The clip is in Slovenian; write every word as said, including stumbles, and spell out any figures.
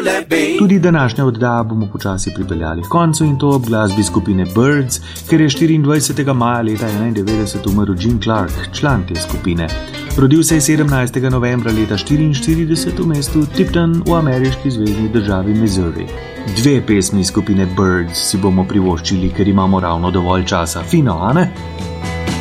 Tudi današnja oddaja bomo počasi pripeljali k koncu in to ob glasbi skupine Birds, ker je štiriindvajsetega maja leta enaindevetdeset umrl Gene Clark, član te skupine. Rodil se je sedemnajstega novembra leta štiriinštirideset v mestu Tipton v ameriški zvezni državi Missouri. Dve pesmi skupine Birds si bomo privoščili, ker imamo ravno dovolj časa. Fino, a ne?